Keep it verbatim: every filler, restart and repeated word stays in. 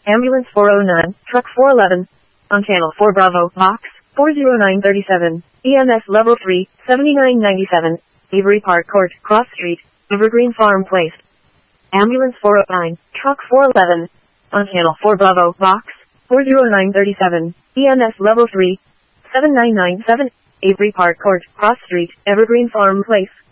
Ambulance four oh nine, Truck four eleven, on Channel four Bravo, Box four oh nine thirty-seven, E M S Level three, seventy-nine ninety-seven, Avery Park Court, Cross Street, Evergreen Farm Place. Ambulance four oh nine, Truck four eleven, on Channel four Bravo, Box four oh nine thirty-seven, E M S Level three, seventy-nine ninety-seven, Avery Park Court, Cross Street, Evergreen Farm Place.